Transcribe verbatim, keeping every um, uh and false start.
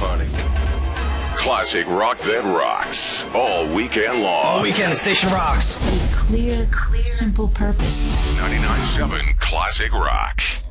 party. Classic rock that rocks all weekend long. All weekend, the station rocks. A clear, clear, simple purpose. ninety-nine point seven Classic Rock.